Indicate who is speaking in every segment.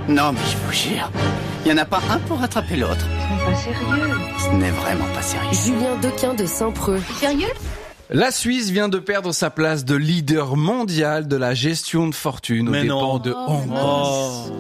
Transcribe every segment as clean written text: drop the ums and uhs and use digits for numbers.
Speaker 1: Non, mais je vous jure, il n'y en a pas un pour rattraper l'autre.
Speaker 2: Mais pas sérieux.
Speaker 1: Ce n'est vraiment pas sérieux.
Speaker 3: Julien Dequin de Saint-Preux.
Speaker 2: Sérieux?
Speaker 4: La Suisse vient de perdre sa place de leader mondial de la gestion de fortune aux dépens de Hong Kong.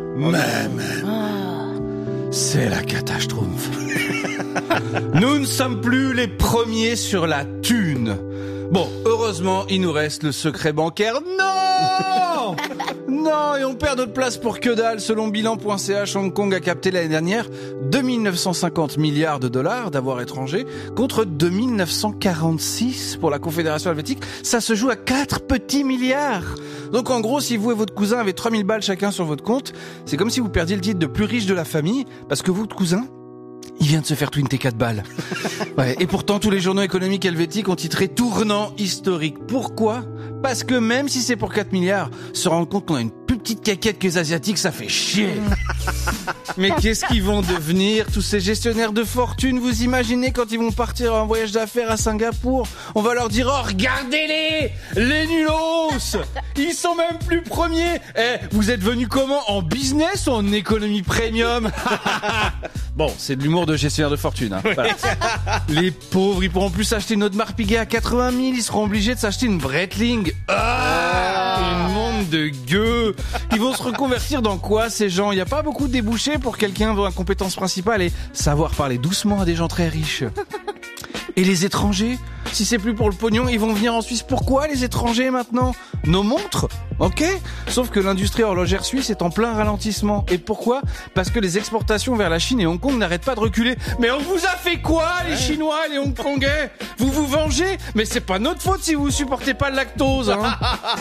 Speaker 4: C'est la catastrophe. Nous ne sommes plus les premiers sur la thune. Bon, heureusement, il nous reste le secret bancaire. Non! Non, et on perd notre place pour que dalle. Selon bilan.ch, Hong Kong a capté l'année dernière 2 950 milliards de dollars d'avoirs étrangers contre 2 946 pour la Confédération helvétique. Ça se joue à 4 petits milliards. Donc en gros, si vous et votre cousin avez 3000 balles chacun sur votre compte, c'est comme si vous perdiez le titre de plus riche de la famille parce que votre cousin, il vient de se faire twinter 4 balles. Ouais, et pourtant, tous les journaux économiques helvétiques ont titré tournant historique. Pourquoi? Parce que même si c'est pour 4 milliards, se rendre compte qu'on a une plus petite caquette que les Asiatiques, ça fait chier. Mais qu'est-ce qu'ils vont devenir, tous ces gestionnaires de fortune? Vous imaginez quand ils vont partir en voyage d'affaires à Singapour? On va leur dire, oh, regardez-les! Les nulos! Ils sont même plus premiers! Vous êtes venus comment? En business ou en économie premium? Bon, c'est de l'humour de gestionnaire de fortune, hein. Voilà. Les pauvres, ils pourront plus s'acheter une Audemars Piguet à 80 000, ils seront obligés de s'acheter une Breitling. Une monde de gueux. Ils vont se reconvertir dans quoi, ces gens? Il n'y a pas beaucoup de débouchés pour quelqu'un dont la compétence principale est savoir parler doucement à des gens très riches. Et les étrangers? Si c'est plus pour le pognon, ils vont venir en Suisse. Pourquoi les étrangers maintenant? Nos montres? Ok. Sauf que l'industrie horlogère suisse est en plein ralentissement. Et pourquoi? Parce que les exportations vers la Chine et Hong Kong n'arrêtent pas de reculer. Mais on vous a fait quoi, les Chinois et les Hongkongais? Vous vous vengez? Mais c'est pas notre faute si vous supportez pas le lactose, hein.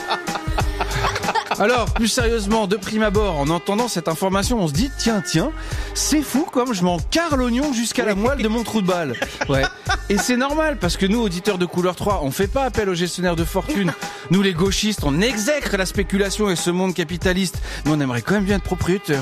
Speaker 4: Alors, plus sérieusement, de prime abord, en entendant cette information, on se dit, tiens, c'est fou comme je m'en carre l'oignon jusqu'à la moelle de mon trou de balle. Ouais. Et c'est normal, parce que nous, auditeurs de Couleur 3, on fait pas appel aux gestionnaires de fortune. Nous, les gauchistes, on exècre la spéculation et ce monde capitaliste. Mais on aimerait quand même bien être propriétaire.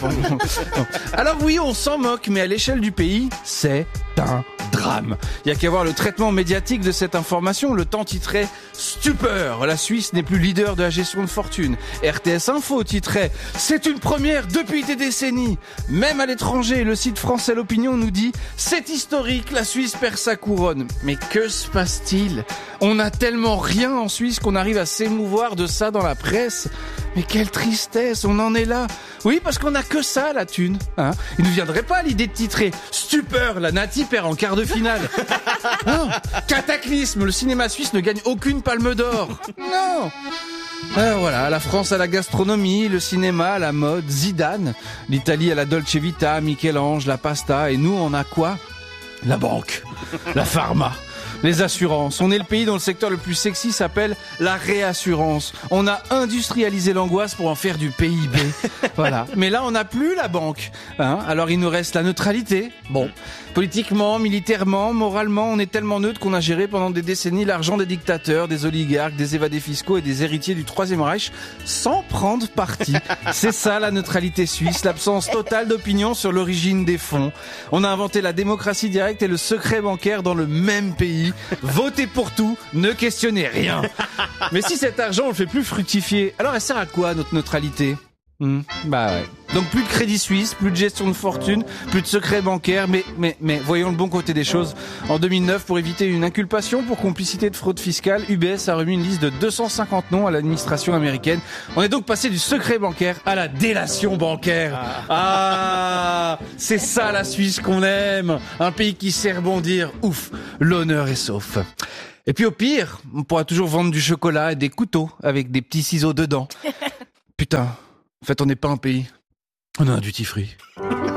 Speaker 4: Alors oui, on s'en moque, mais à l'échelle du pays, c'est un drame. Il y a qu'à voir le traitement médiatique de cette information. Le Temps titrait « Stupeur, la Suisse n'est plus leader de la gestion de fortune ». RTS Info titrait « C'est une première depuis des décennies ». Même à l'étranger, le site français L'Opinion nous dit « C'est historique, la Suisse perd sa couronne ». Mais que se passe-t-il? On a tellement rien en Suisse qu'on arrive à s'émouvoir de ça dans la presse. Mais quelle tristesse, on en est là. Oui, parce qu'on a que ça, la thune. Hein, il ne nous viendrait pas l'idée de titrer « Stupeur, la Nati perd en quart de finale ». Non, cataclysme, le cinéma suisse ne gagne aucune palme d'or. Non. Alors voilà, la France à la gastronomie, le cinéma à la mode, Zidane, l'Italie à la Dolce Vita, Michel-Ange, la pasta, et nous on a quoi? La banque, la pharma, les assurances. On est le pays dont le secteur le plus sexy s'appelle la réassurance. On a industrialisé l'angoisse pour en faire du PIB. Voilà. Mais là, on n'a plus la banque. Hein, alors, il nous reste la neutralité. Bon. Politiquement, militairement, moralement, on est tellement neutre qu'on a géré pendant des décennies l'argent des dictateurs, des oligarques, des évadés fiscaux et des héritiers du Troisième Reich sans prendre parti. C'est ça la neutralité suisse, l'absence totale d'opinion sur l'origine des fonds. On a inventé la démocratie directe et le secret bancaire dans le même pays. Votez pour tout, ne questionnez rien. Mais si cet argent on le fait plus fructifier, alors elle sert à quoi notre neutralité? Bah ouais. Donc plus de crédit suisse, plus de gestion de fortune, plus de secret bancaire, mais voyons le bon côté des choses. En 2009, pour éviter une inculpation pour complicité de fraude fiscale, UBS a remis une liste de 250 noms à l'administration américaine. On est donc passé du secret bancaire à la délation bancaire. Ah, c'est ça la Suisse qu'on aime. Un pays qui sait rebondir. Ouf, l'honneur est sauf. Et puis au pire, on pourra toujours vendre du chocolat et des couteaux avec des petits ciseaux dedans. Putain. En fait, on n'est pas un pays. On a un duty free.